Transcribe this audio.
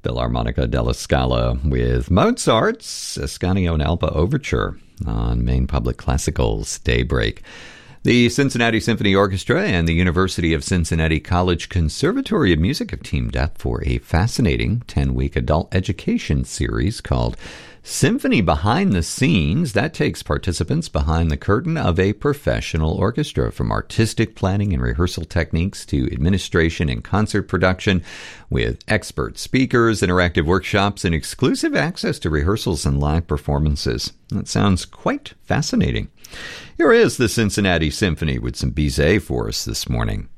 Philharmonica della Scala with Mozart's Ascanio and Alba Overture on Maine Public Classical's Daybreak. The Cincinnati Symphony Orchestra and the University of Cincinnati College Conservatory of Music have teamed up for a fascinating 10-week adult education series called Symphony Behind the Scenes. That takes participants behind the curtain of a professional orchestra, from artistic planning and rehearsal techniques to administration and concert production, with expert speakers, interactive workshops, and exclusive access to rehearsals and live performances. That sounds quite fascinating. Here is the Cincinnati Symphony with some Bizet for us this morning.